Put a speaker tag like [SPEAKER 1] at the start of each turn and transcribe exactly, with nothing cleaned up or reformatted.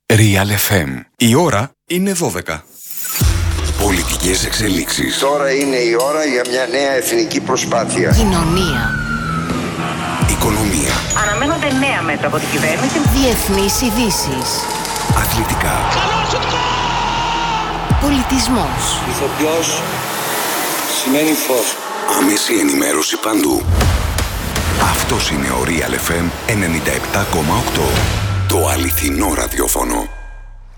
[SPEAKER 1] Real εφ εμ. Η ώρα είναι δώδεκα. Πολιτικές εξελίξεις.
[SPEAKER 2] Τώρα είναι η ώρα για μια νέα εθνική προσπάθεια.
[SPEAKER 3] Κοινωνία.
[SPEAKER 1] Οικονομία.
[SPEAKER 4] Αναμένονται νέα μέτρα από την κυβέρνηση.
[SPEAKER 3] Διεθνείς ειδήσεις.
[SPEAKER 1] Αθλητικά.
[SPEAKER 3] Πολιτισμός.
[SPEAKER 5] Ηθοποιός σημαίνει φως.
[SPEAKER 1] Άμεση ενημέρωση παντού. Αυτός είναι ο Real εφ εμ ενενήντα επτά κόμμα οκτώ. Το αληθινό ραδιόφωνο.